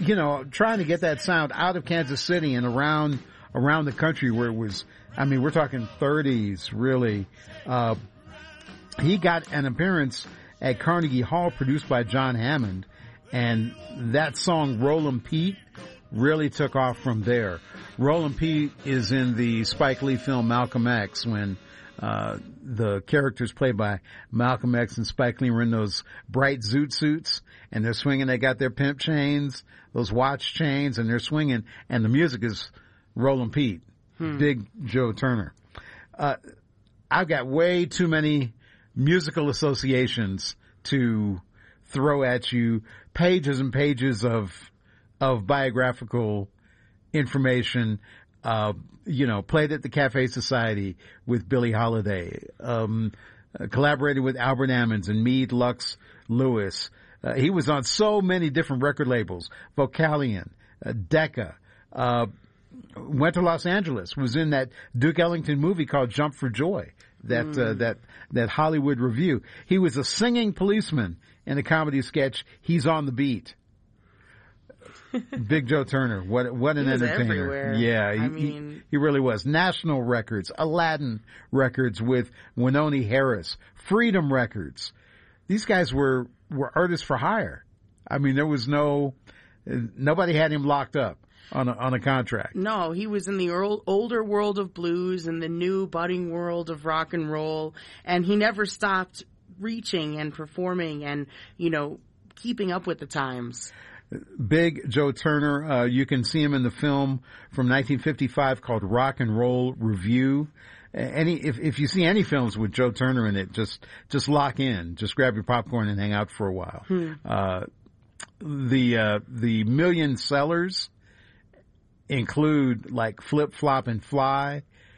trying to get that sound out of Kansas City and around the country where it was, I mean, we're talking 30s, really. He got an appearance at Carnegie Hall produced by John Hammond, and that song, Rollin' Pete, really took off from there. Rollin' Pete is in the Spike Lee film Malcolm X when the characters played by Malcolm X and Spike Lee were in those bright zoot suits, and they're swinging. They got their pimp chains, those watch chains, and they're swinging, and the music is Rollin' Pete, Big Joe Turner. I've got way too many musical associations to throw at you, pages and pages of biographical information, played at the Cafe Society with Billie Holiday, collaborated with Albert Ammons and Meade Lux Lewis. He was on so many different record labels, Vocalion, Decca, went to Los Angeles, was in that Duke Ellington movie called Jump for Joy, that Hollywood Review. He was a singing policeman in a comedy sketch, He's on the Beat. Big Joe Turner, what an entertainer. Everywhere. Yeah, he really was. National Records, Aladdin Records with Wynonie Harris, Freedom Records. These guys were artists for hire. I mean, there was nobody had him locked up on a contract. No, he was in the older world of blues and the new budding world of rock and roll, and he never stopped reaching and performing and, keeping up with the times. Big Joe Turner, you can see him in the film from 1955 called Rock and Roll Review. If you see any films with Joe Turner in it, just lock in, just grab your popcorn and hang out for a while. The million sellers include like Flip, Flop, and Fly.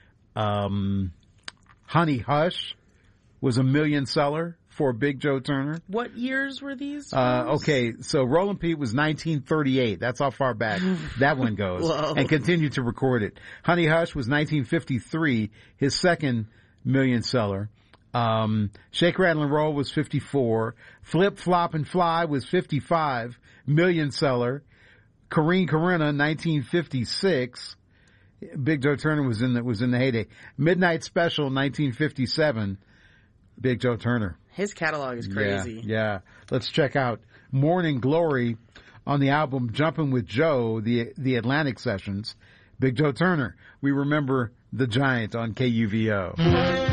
Honey Hush was a million seller for Big Joe Turner. What years were these? Okay, so Rollin' Pete was 1938. That's how far back that one goes. And continued to record it. Honey Hush was 1953, his second million seller. Shake, Rattle, and Roll was 54. Flip, Flop, and Fly was 55, million seller. Corrine Corinna, 1956. Big Joe Turner was in the heyday. Midnight Special, 1957. Big Joe Turner. His catalog is crazy. Yeah. Let's check out Morning Glory on the album Jumpin' with Joe, the Atlantic Sessions. Big Joe Turner. We remember the Giant on KUVO.